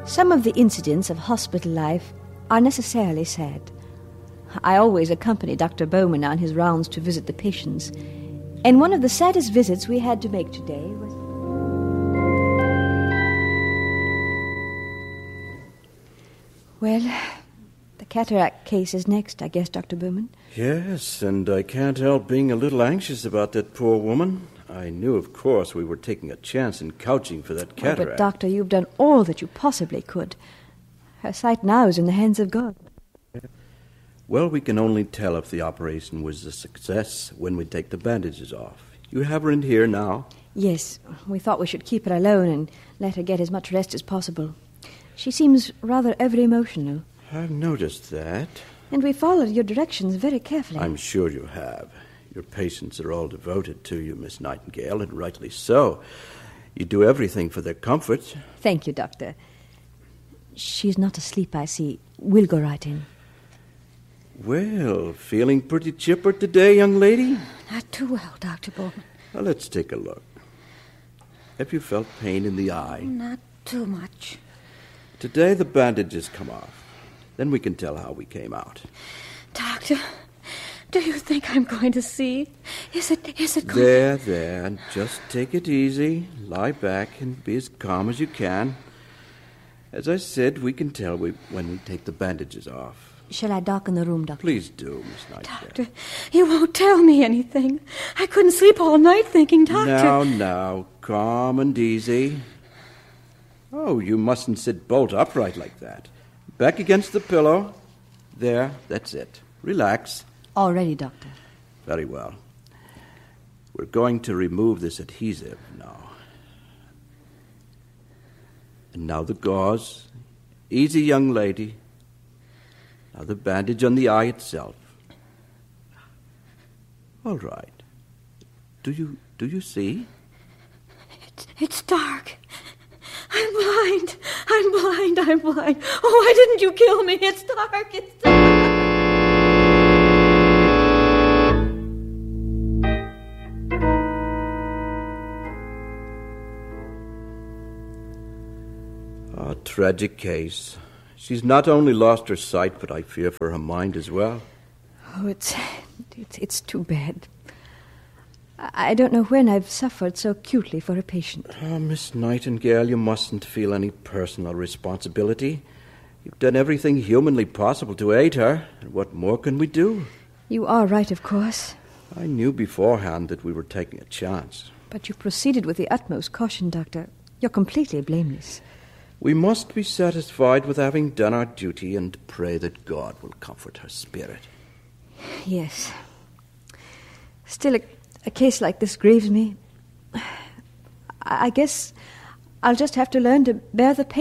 Some of the incidents of hospital life are necessarily sad. I always accompany Dr. Bowman on his rounds to visit the patients, and one of the saddest visits we had to make today was... Well, the cataract case is next, I guess, Dr. Bowman. Yes, and I can't help being a little anxious about that poor woman. I knew, of course, we were taking a chance in couching for that cataract. But, Doctor, you've done all that you possibly could. Her sight now is in the hands of God. Well, we can only tell if the operation was a success when we take the bandages off. You have her in here now? Yes, we thought we should keep her alone and let her get as much rest as possible. She seems rather over-emotional. I've noticed that. And we followed your directions very carefully. I'm sure you have. Your patients are all devoted to you, Miss Nightingale, and rightly so. You do everything for their comfort. Thank you, Doctor. She's not asleep, I see. We'll go right in. Well, feeling pretty chipper today, young lady? Not too well, Dr. Bowman. Well, let's take a look. Have you felt pain in the eye? Not too much. Today the bandages come off. Then we can tell how we came out. Doctor, do you think I'm going to see? Is it going... There. Just take it easy. Lie back and be as calm as you can. As I said, we can tell when we take the bandages off. Shall I darken the room, Doctor? Please do, Miss Nightingale. Doctor, you won't tell me anything. I couldn't sleep all night thinking, Doctor. Now, calm and easy. Oh, you mustn't sit bolt upright like that. Back against the pillow. There, that's it. Relax. All ready, Doctor. Very well. We're going to remove this adhesive now. And now the gauze. Easy, young lady. Now the bandage on the eye itself. All right. Do you see? It's dark. I'm blind. Oh, why didn't you kill me? It's dark. A tragic case. She's not only lost her sight, but I fear for her mind as well. Oh, it's too bad. I don't know when I've suffered so acutely for a patient. Oh, Miss Nightingale, you mustn't feel any personal responsibility. You've done everything humanly possible to aid her. And what more can we do? You are right, of course. I knew beforehand that we were taking a chance. But you proceeded with the utmost caution, Doctor. You're completely blameless. We must be satisfied with having done our duty and pray that God will comfort her spirit. Yes. Still, a case like this grieves me. I guess I'll just have to learn to bear the pain.